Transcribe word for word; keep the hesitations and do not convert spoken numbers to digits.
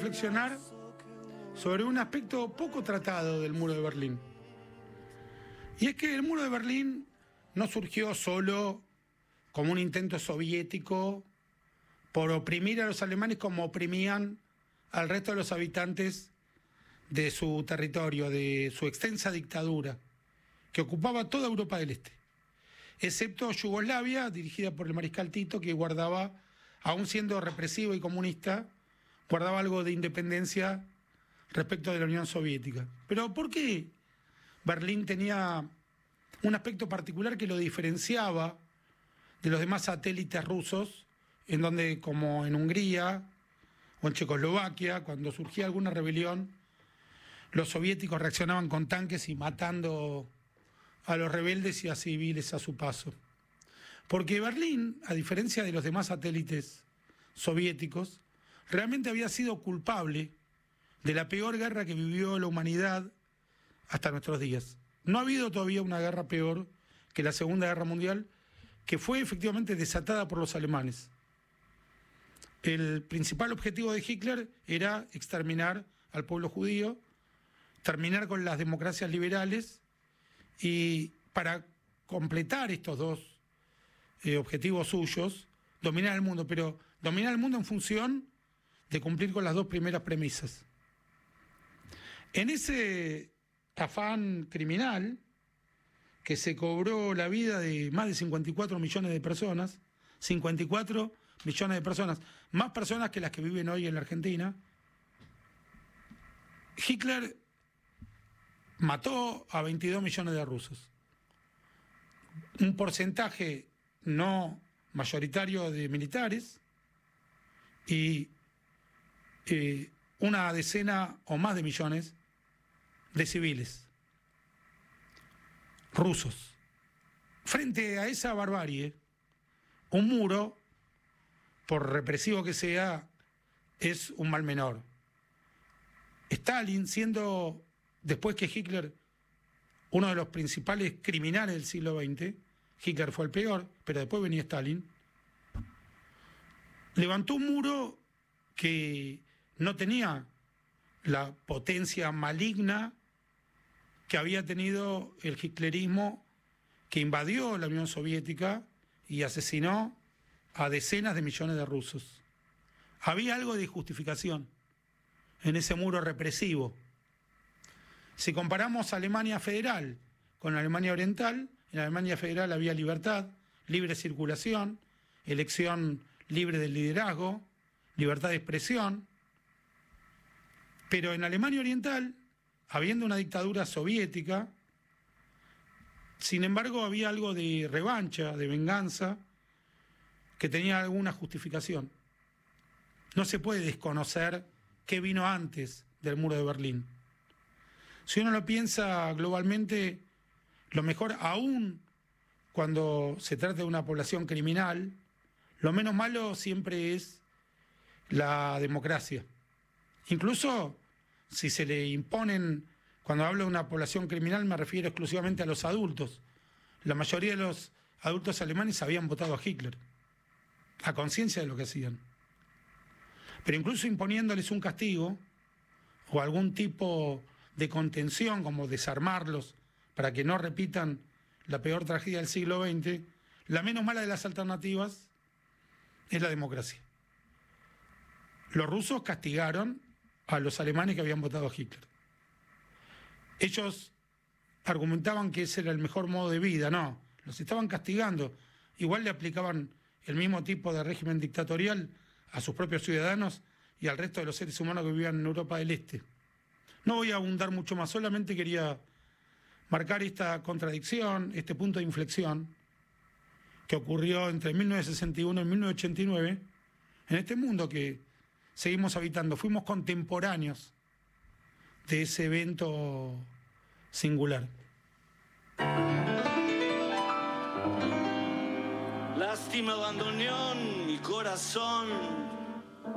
reflexionar sobre un aspecto poco tratado del muro de Berlín. Y es que el muro de Berlín no surgió solo como un intento soviético por oprimir a los alemanes como oprimían al resto de los habitantes de su territorio, de su extensa dictadura, que ocupaba toda Europa del Este, excepto Yugoslavia, dirigida por el mariscal Tito, que guardaba, aún siendo represivo y comunista, guardaba algo de independencia respecto de la Unión Soviética. Pero ¿por qué Berlín tenía un aspecto particular que lo diferenciaba de los demás satélites rusos, en donde, como en Hungría o en Checoslovaquia, cuando surgía alguna rebelión, los soviéticos reaccionaban con tanques y matando a los rebeldes y a civiles a su paso? Porque Berlín, a diferencia de los demás satélites soviéticos, realmente había sido culpable de la peor guerra que vivió la humanidad hasta nuestros días. No ha habido todavía una guerra peor que la Segunda Guerra Mundial, que fue efectivamente desatada por los alemanes. El principal objetivo de Hitler era exterminar al pueblo judío, terminar con las democracias liberales, y para completar estos dos eh, objetivos suyos, dominar el mundo, pero dominar el mundo en función de cumplir con las dos primeras premisas. En ese afán criminal, que se cobró la vida de más de cincuenta y cuatro millones de personas, cincuenta y cuatro millones de personas, más personas que las que viven hoy en la Argentina, Hitler mató a veintidós millones de rusos. Un porcentaje no mayoritario de militares y eh, una decena o más de millones de civiles rusos. Frente a esa barbarie, un muro, por represivo que sea, es un mal menor. Stalin, siendo, después que Hitler, uno de los principales criminales del siglo veinte, Hitler fue el peor, pero después venía Stalin, levantó un muro que no tenía la potencia maligna que había tenido el hitlerismo, que invadió la Unión Soviética y asesinó a decenas de millones de rusos. Había algo de justificación en ese muro represivo. Si comparamos Alemania Federal con Alemania Oriental, en Alemania Federal había libertad, libre circulación, elección libre del liderazgo, libertad de expresión. Pero en Alemania Oriental, habiendo una dictadura soviética, sin embargo había algo de revancha, de venganza, que tenía alguna justificación. No se puede desconocer qué vino antes del muro de Berlín. Si uno lo piensa globalmente, lo mejor, aún cuando se trata de una población criminal, lo menos malo siempre es la democracia. Incluso si se le imponen, cuando hablo de una población criminal me refiero exclusivamente a los adultos. La mayoría de los adultos alemanes habían votado a Hitler, a conciencia de lo que hacían. Pero incluso imponiéndoles un castigo o algún tipo de contención, como desarmarlos para que no repitan la peor tragedia del siglo veinte, la menos mala de las alternativas es la democracia. Los rusos castigaron a los alemanes que habían votado a Hitler. Ellos argumentaban que ese era el mejor modo de vida. No, los estaban castigando. Igual le aplicaban el mismo tipo de régimen dictatorial a sus propios ciudadanos y al resto de los seres humanos que vivían en Europa del Este. No voy a abundar mucho más, solamente quería marcar esta contradicción, este punto de inflexión que ocurrió entre mil novecientos sesenta y uno y mil novecientos ochenta y nueve en este mundo que seguimos habitando. Fuimos contemporáneos de ese evento singular. Lástima abandonó mi corazón.